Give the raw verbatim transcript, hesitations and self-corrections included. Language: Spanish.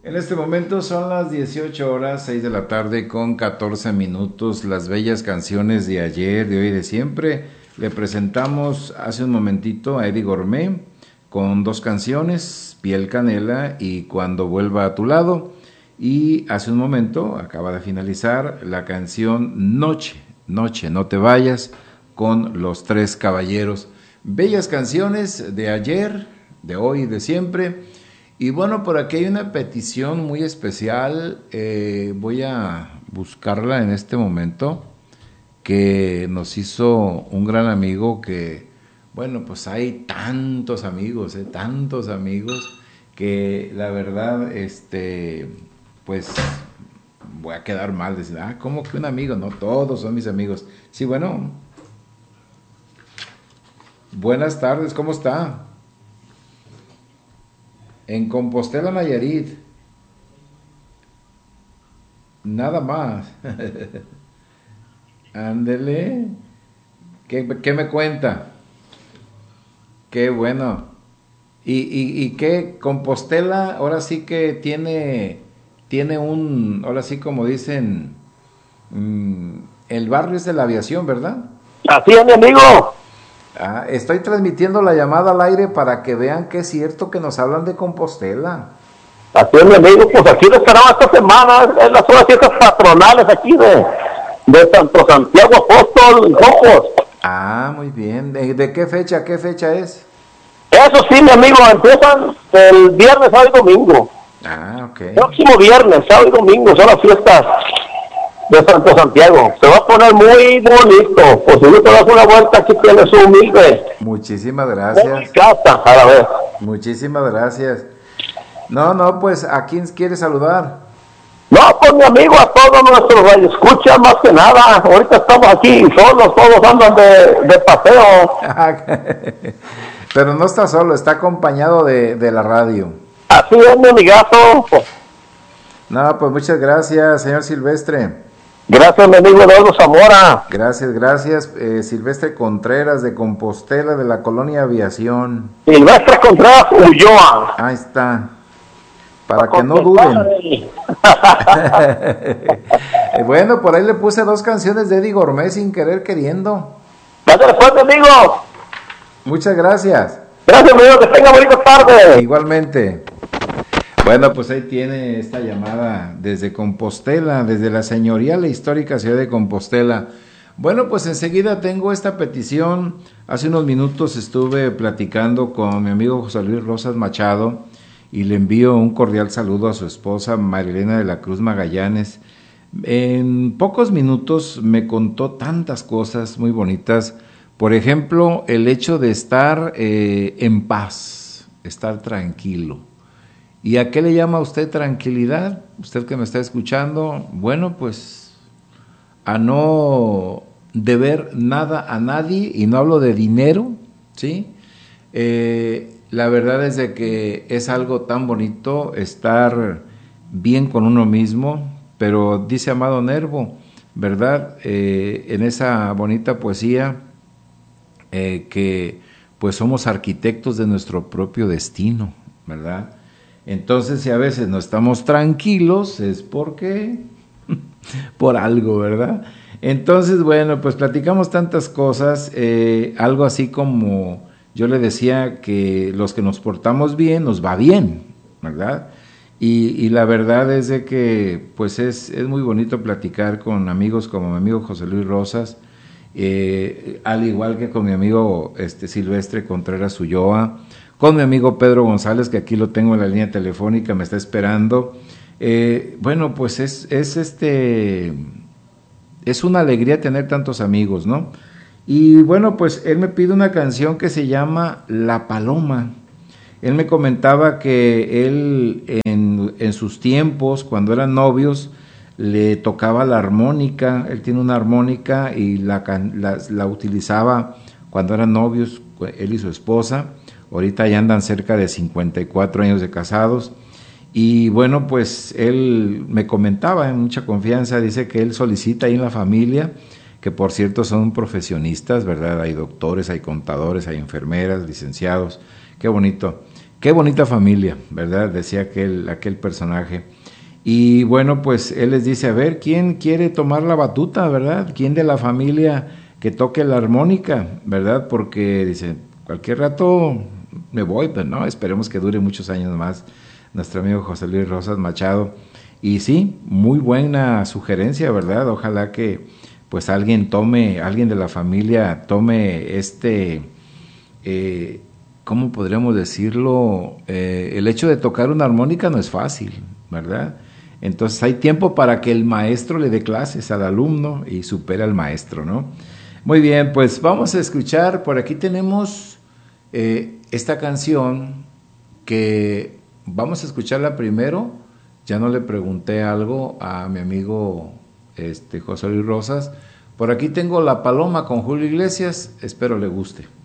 En este momento son las dieciocho horas, seis de la tarde con catorce minutos. Las bellas canciones de ayer, de hoy y de siempre. Le presentamos hace un momentito a Eddie Gourmet con dos canciones, Piel Canela y Cuando vuelva a tu lado. Y hace un momento acaba de finalizar la canción Noche, Noche, no te vayas, con Los Tres Caballeros. Bellas canciones de ayer, de hoy y de siempre. Y bueno, por aquí hay una petición muy especial, eh, voy a buscarla en este momento, que nos hizo un gran amigo que, bueno, pues hay tantos amigos, eh, tantos amigos, que la verdad, este, pues voy a quedar mal, decir, ah, ¿cómo que un amigo? No, todos son mis amigos. Sí, bueno, buenas tardes, ¿cómo está? En Compostela, Nayarit. Nada más. Ándele. ¿Qué, ¿Qué me cuenta? Qué bueno. ¿Y, y, y qué? Compostela ahora sí que tiene, tiene un, ahora sí como dicen, mmm, el barrio es de la aviación, ¿verdad? Así es, mi amigo. Ah, estoy transmitiendo la llamada al aire para que vean que es cierto que nos hablan de Compostela. Así es, mi amigo, pues aquí lo esperaba esta semana, es las horas fiestas patronales aquí de, de Santo Santiago Apóstol Jocos. Ah, muy bien. ¿De, ¿De qué fecha? ¿Qué fecha es? Eso sí, mi amigo, empiezan el viernes, sábado y domingo. Ah, ok. Próximo viernes, sábado y domingo son las fiestas de Santo Santiago. Se va a poner muy bonito. Por si no te das una vuelta, aquí tienes su humilde. Muchísimas gracias. Casa, a la vez. Muchísimas gracias. No, no, pues, ¿a quién quiere saludar? No, pues mi amigo, a todos nuestros radioescuchas, más que nada. Ahorita estamos aquí solos, todos andan de, de paseo. Pero no está solo, está acompañado de, de la radio. Así es, mi amigazo. No, pues muchas gracias, señor Silvestre. Gracias, mi amigo Eduardo Zamora. Gracias, gracias. Eh, Silvestre Contreras de Compostela, de la Colonia Aviación. Silvestre Contreras Ulloa. Ahí está. Para que no duden. Bueno, por ahí le puse dos canciones de Eddie Gourmet sin querer queriendo. Gracias, pues, amigo. Muchas gracias. Gracias, amigo. Que tenga bonita tarde. Igualmente. Bueno, pues ahí tiene esta llamada desde Compostela, desde la señorial e histórica ciudad de Compostela. Bueno, pues enseguida tengo esta petición. Hace unos minutos estuve platicando con mi amigo José Luis Rosas Machado y le envío un cordial saludo a su esposa Marilena de la Cruz Magallanes. En pocos minutos me contó tantas cosas muy bonitas. Por ejemplo, el hecho de estar eh, en paz, estar tranquilo. ¿Y a qué le llama usted tranquilidad? Usted que me está escuchando, bueno, pues a no deber nada a nadie, y no hablo de dinero, ¿sí? Eh, la verdad es de que es algo tan bonito estar bien con uno mismo, pero dice Amado Nervo, ¿verdad? Eh, en esa bonita poesía, eh, que pues somos arquitectos de nuestro propio destino, ¿verdad? Entonces, si a veces no estamos tranquilos, es porque por algo, ¿verdad? Entonces, bueno, pues platicamos tantas cosas, eh, algo así como yo le decía que los que nos portamos bien, nos va bien, ¿verdad? Y, y la verdad es de que, pues es, es muy bonito platicar con amigos como mi amigo José Luis Rosas, eh, al igual que con mi amigo este, Silvestre Contreras Ulloa, con mi amigo Pedro González, que aquí lo tengo en la línea telefónica, me está esperando. Eh, bueno, pues es, es este, es una alegría tener tantos amigos, ¿no? Y bueno, pues él me pide una canción que se llama La Paloma. Él me comentaba que él en, en sus tiempos, cuando eran novios, le tocaba la armónica. Él tiene una armónica y la, la, la utilizaba cuando eran novios, él y su esposa. Ahorita ya andan cerca de cincuenta y cuatro años de casados. Y bueno, pues él me comentaba en mucha confianza, dice que él solicita ahí en la familia, que por cierto son profesionistas, ¿verdad? Hay doctores, hay contadores, hay enfermeras, licenciados, qué bonito. Qué bonita familia, ¿verdad? Decía aquel, aquel personaje. Y bueno, pues él les dice, a ver, ¿quién quiere tomar la batuta, verdad? ¿Quién de la familia que toque la armónica, verdad? Porque dice, cualquier rato me voy, pero no, esperemos que dure muchos años más nuestro amigo José Luis Rosas Machado. Y sí, muy buena sugerencia, ¿verdad? Ojalá que pues alguien tome, alguien de la familia tome este, eh, ¿cómo podríamos decirlo? Eh, el hecho de tocar una armónica no es fácil, ¿verdad? Entonces hay tiempo para que el maestro le dé clases al alumno y supere al maestro, ¿no? Muy bien, pues vamos a escuchar, por aquí tenemos eh, esta canción que vamos a escucharla primero. Ya no le pregunté algo a mi amigo este, José Luis Rosas. Por aquí tengo La Paloma con Julio Iglesias, espero le guste.